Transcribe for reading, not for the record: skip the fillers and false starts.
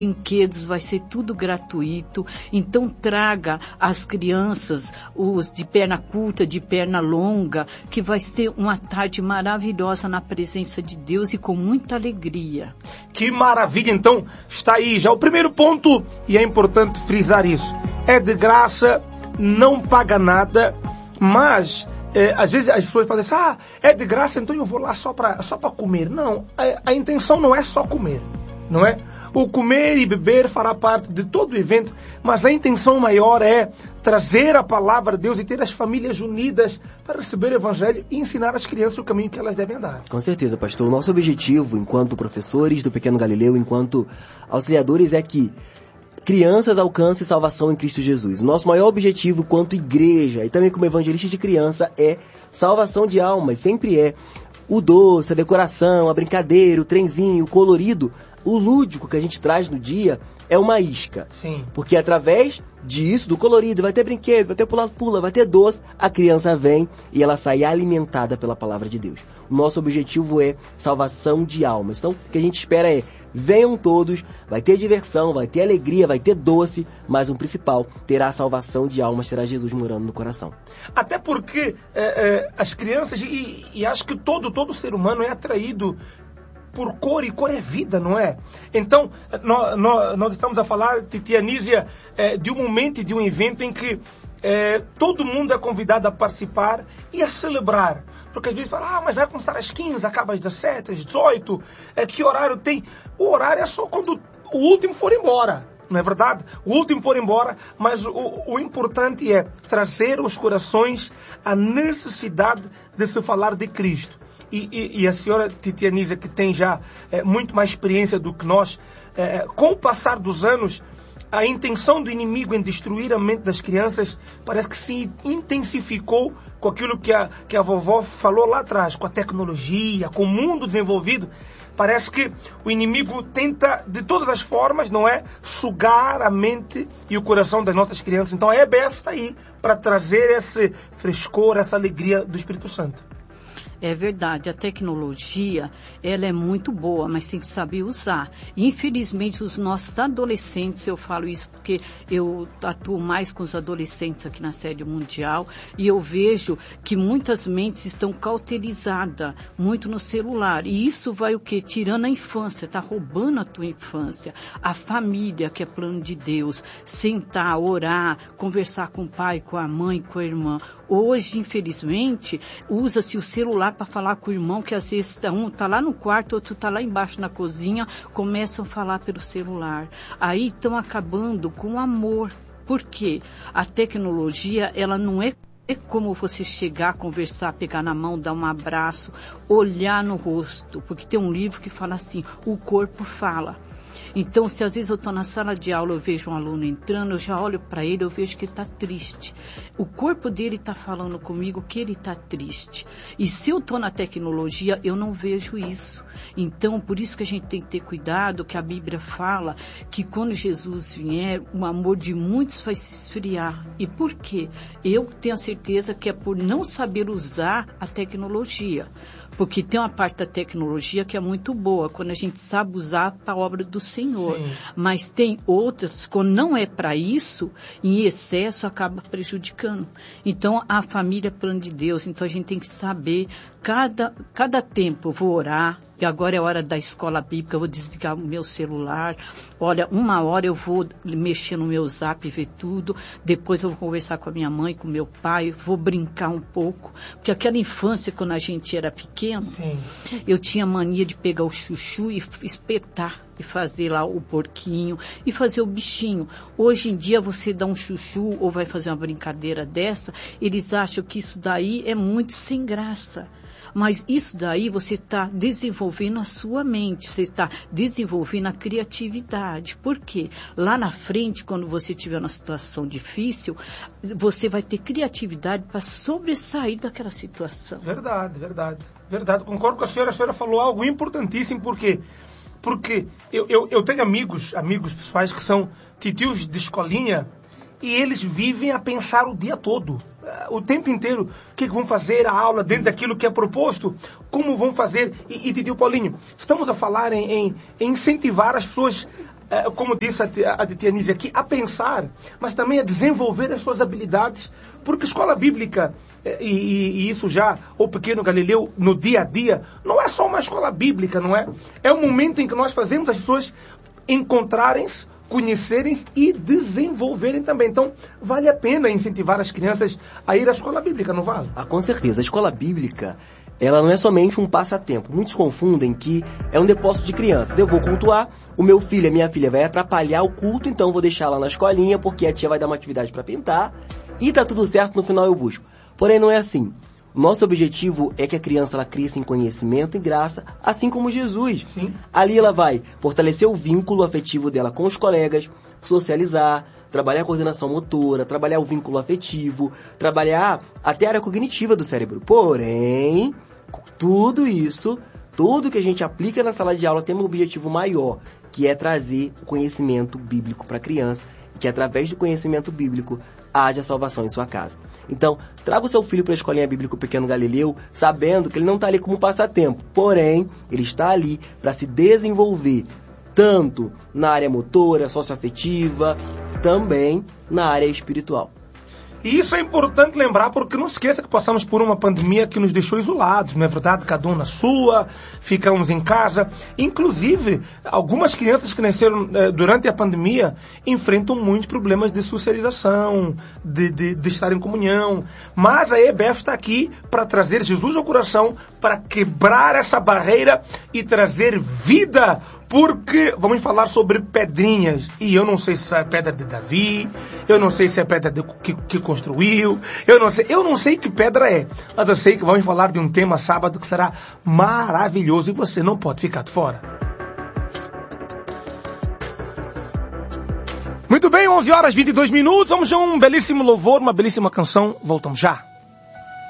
brinquedos, vai ser tudo gratuito. Então traga as crianças, os de perna curta, de perna longa, que vai ser uma tarde maravilhosa na presença de Deus e com muita alegria. Que maravilha! Então está aí já o primeiro ponto, e é importante frisar isso. É de graça, não paga nada, mas às vezes as pessoas falam assim, é de graça, então eu vou lá só para comer. Não, a intenção não é só comer, não é? O comer e beber fará parte de todo o evento, mas a intenção maior é trazer a palavra de Deus e ter as famílias unidas para receber o Evangelho e ensinar às crianças o caminho que elas devem andar. Com certeza, pastor. O nosso objetivo, enquanto professores do Pequeno Galileu, enquanto auxiliadores, é que crianças alcancem salvação em Cristo Jesus. O nosso maior objetivo, quanto igreja e também como evangelista de criança, é salvação de almas. Sempre é o doce, a decoração, a brincadeira, o trenzinho, o colorido. O lúdico que a gente traz no dia é uma isca. Sim. Porque através disso, do colorido, vai ter brinquedo, vai ter pula-pula, vai ter doce, a criança vem e ela sai alimentada pela palavra de Deus. O nosso objetivo é salvação de almas. Então, o que a gente espera é, venham todos, vai ter diversão, vai ter alegria, vai ter doce, mas o principal, terá a salvação de almas, terá Jesus morando no coração. Até porque as crianças, e acho que todo ser humano é atraído por cor, e cor é vida, não é? Então, nós estamos a falar, Titia Nízia, de um momento e de um evento em que todo mundo é convidado a participar e a celebrar. Porque às vezes fala, mas vai começar às 15, acaba às 17, às 18, que horário tem? O horário é só quando o último for embora, não é verdade? O último for embora, mas o importante é trazer aos corações a necessidade de se falar de Cristo. E a senhora Titia Nízia, que tem já muito mais experiência do que nós, com o passar dos anos, a intenção do inimigo em destruir a mente das crianças parece que se intensificou com aquilo que a vovó falou lá atrás, com a tecnologia, com o mundo desenvolvido. Parece que o inimigo tenta, de todas as formas, não é, sugar a mente e o coração das nossas crianças. Então a EBF está aí para trazer esse frescor, essa alegria do Espírito Santo. É verdade, a tecnologia, ela é muito boa, mas tem que saber usar. Infelizmente, os nossos adolescentes, eu falo isso porque eu atuo mais com os adolescentes aqui na sede mundial, e eu vejo que muitas mentes estão cauterizadas, muito no celular. E isso vai o quê? Tirando a infância, está roubando a tua infância. A família, que é plano de Deus, sentar, orar, conversar com o pai, com a mãe, com a irmã. Hoje, infelizmente, usa-se o celular para falar com o irmão, que às vezes um está lá no quarto, outro está lá embaixo na cozinha, começam a falar pelo celular. Aí estão acabando com o amor. Por quê? A tecnologia, ela não é como você chegar, conversar, pegar na mão, dar um abraço, olhar no rosto. Porque tem um livro que fala assim, o corpo fala. Então, se às vezes eu estou na sala de aula, eu vejo um aluno entrando, eu já olho para ele, eu vejo que ele está triste. O corpo dele está falando comigo que ele está triste. E se eu estou na tecnologia, eu não vejo isso. Então, por isso que a gente tem que ter cuidado, que a Bíblia fala que quando Jesus vier, o amor de muitos vai se esfriar. E por quê? Eu tenho a certeza que é por não saber usar a tecnologia. Porque tem uma parte da tecnologia que é muito boa, quando a gente sabe usar para a obra do Senhor. Sim. Mas tem outras, quando não é para isso, em excesso acaba prejudicando. Então, a família é plano de Deus, então a gente tem que saber, cada tempo eu vou orar, e agora é hora da escola bíblica, eu vou desligar o meu celular. Olha, 1 hora eu vou mexer no meu zap, ver tudo. Depois eu vou conversar com a minha mãe, com o meu pai, vou brincar um pouco. Porque aquela infância, quando a gente era pequeno, Sim. Eu tinha mania de pegar o chuchu e espetar, e fazer lá o porquinho, e fazer o bichinho. Hoje em dia, você dá um chuchu ou vai fazer uma brincadeira dessa, eles acham que isso daí é muito sem graça. Mas isso daí você está desenvolvendo a sua mente, você está desenvolvendo a criatividade. Por quê? Lá na frente, quando você tiver uma situação difícil, você vai ter criatividade para sobressair daquela situação. Verdade. Concordo com a senhora falou algo importantíssimo, porque eu tenho amigos pessoais que são titios de escolinha, e eles vivem a pensar o dia todo, o tempo inteiro, o que vão fazer, a aula dentro daquilo que é proposto, como vão fazer. E titio Paulinho, estamos a falar em incentivar as pessoas como disse a tia Nízia aqui, a pensar, mas também a desenvolver as suas habilidades, porque escola bíblica, e isso já, o Pequeno Galileu, no dia a dia, não é só uma escola bíblica, não é? É um momento em que nós fazemos as pessoas encontrarem-se, conhecerem-se e desenvolverem também. Então, vale a pena incentivar as crianças a ir à escola bíblica, não vale? Com certeza. A escola bíblica, ela não é somente um passatempo. Muitos confundem que é um depósito de crianças. Eu vou cultuar, o meu filho, a minha filha vai atrapalhar o culto, então eu vou deixar lá na escolinha, porque a tia vai dar uma atividade para pintar, e tá tudo certo, no final eu busco. Porém, não é assim. Nosso objetivo é que a criança ela cresça em conhecimento e graça, assim como Jesus. Sim. Ali ela vai fortalecer o vínculo afetivo dela com os colegas, socializar, trabalhar a coordenação motora, trabalhar o vínculo afetivo, trabalhar até a área cognitiva do cérebro. Porém, tudo isso, tudo que a gente aplica na sala de aula tem um objetivo maior, que é trazer o conhecimento bíblico para a criança, e que através do conhecimento bíblico haja salvação em sua casa. Então, traga o seu filho para a escolinha bíblica Pequeno Galileu, sabendo que ele não está ali como passatempo, porém, ele está ali para se desenvolver, tanto na área motora, socioafetiva, também na área espiritual. E isso é importante lembrar, porque não esqueça que passamos por uma pandemia que nos deixou isolados, não é verdade? Cada um na sua, ficamos em casa. Inclusive, algumas crianças que nasceram durante a pandemia enfrentam muitos problemas de socialização, de estar em comunhão. Mas a EBF está aqui para trazer Jesus ao coração, para quebrar essa barreira e trazer vida, porque vamos falar sobre pedrinhas, e eu não sei se é pedra de Davi, eu não sei se é pedra que construiu, eu não sei que pedra é, mas eu sei que vamos falar de um tema sábado que será maravilhoso e você não pode ficar de fora. Muito bem, 11 horas e 22 minutos, vamos a um belíssimo louvor, uma belíssima canção, voltamos já.